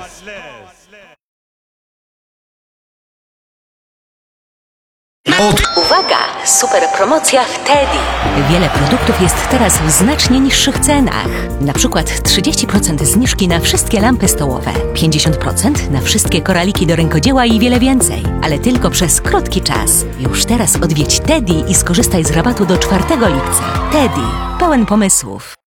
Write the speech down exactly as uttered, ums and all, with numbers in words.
Uwaga! Super promocja w Teddy. Wiele produktów jest teraz w znacznie niższych cenach. Na przykład trzydzieści procent zniżki na wszystkie lampy stołowe, pięćdziesiąt procent na wszystkie koraliki do rękodzieła i wiele więcej. Ale tylko przez krótki czas. Już teraz odwiedź Teddy i skorzystaj z rabatu do czwartego lipca. Teddy. Pełen pomysłów.